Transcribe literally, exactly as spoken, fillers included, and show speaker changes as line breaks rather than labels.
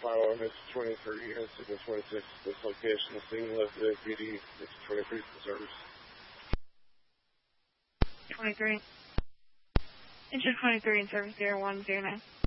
Follow Miss twenty-three, and Signal twenty-six, this location is single F A P D, Miss twenty-three service.
twenty-three. Engine twenty-three in service zero one zero nine.